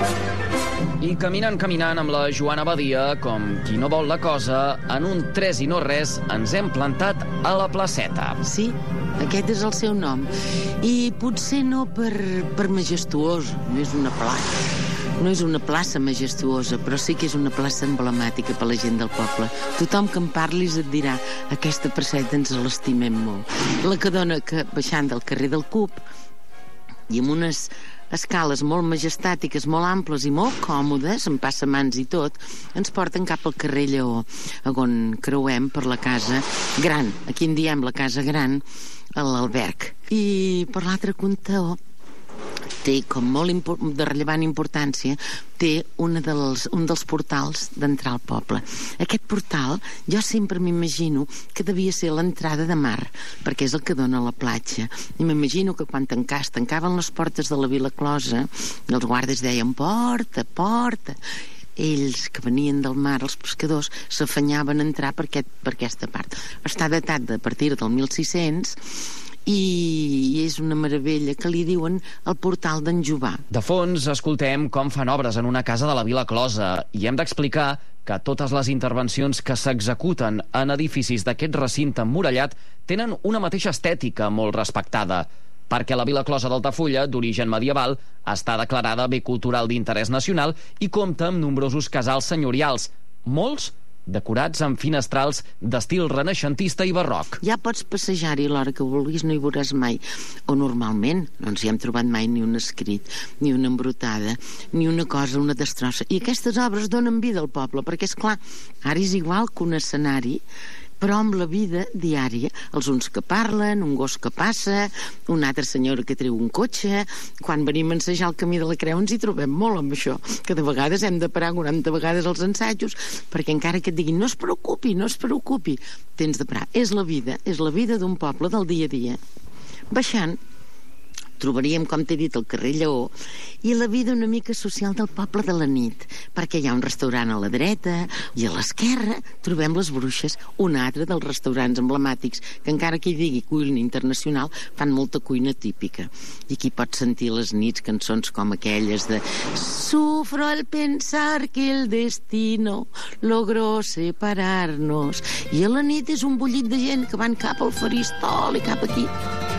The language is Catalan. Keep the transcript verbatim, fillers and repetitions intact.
I caminant, caminant amb la Joana Badia, com qui no vol la cosa, en un tres i no res ens hem plantat a la placeta. Sí, aquest és el seu nom. I potser no per, per majestuós, no és una plaça. No és una plaça majestuosa, però sí que és una plaça emblemàtica per la gent del poble. Tothom que en parlis et dirà aquesta placeta ens l'estimem molt. La que dona que, baixant del carrer del Cup, i amb unes escales molt majestàtiques, molt amples i molt còmodes, amb passamans i tot, ens porten cap al carrer Lleó, on creuem per la casa gran, aquí en diem la casa gran, a l'Alberg. I per l'altre cantó té, com molt de rellevant importància, té una dels, un dels portals d'entrar al poble. Aquest portal, jo sempre m'imagino que devia ser l'entrada de mar, perquè és el que dona a la platja. I m'imagino que quan tancàs, tancaven les portes de la Vila Closa, i els guardes deien porta, porta. Ells, que venien del mar, els pescadors, s'afanyaven a entrar per, aquest, per aquesta part. Està datat a partir del mil sis-cents, i és una meravella, que li diuen el portal d'en Jovà. De fons escoltem com fan obres en una casa de la Vila Closa i hem d'explicar que totes les intervencions que s'executen en edificis d'aquest recinte emmurallat tenen una mateixa estètica molt respectada, perquè la Vila Closa d'Altafulla, d'origen medieval, està declarada bé cultural d'interès nacional i compta amb nombrosos casals senyorials, molts decorats amb finestrals d'estil renaixentista i barroc. Ja pots passejar-hi a l'hora que vulguis, no hi veuràs mai. O normalment no ens hi hem trobat mai ni un escrit, ni una embrutada, ni una cosa, una destrossa. I aquestes obres donen vida al poble, perquè, és clar, ara és igual que un escenari, però amb la vida diària, els uns que parlen, un gos que passa, una altra senyora que treu un cotxe. Quan venim a ensejar el camí de la Creu ens hi trobem molt amb això, que de vegades hem de parar quaranta vegades els ensajos, perquè encara que et diguin no es preocupi, no es preocupi, tens de parar. És la vida, és la vida d'un poble del dia a dia. Baixant, trobaríem, com t'he dit, el carrer Lleó i la vida una mica social del poble de la nit, perquè hi ha un restaurant a la dreta i a l'esquerra trobem les Bruixes, un altre dels restaurants emblemàtics que, encara que hi digui cuina internacional, fan molta cuina típica. I aquí pots sentir les nits cançons com aquelles de Sufro al pensar que el destino logró separarnos, i a la nit és un bullit de gent que van cap al faristol i cap aquí.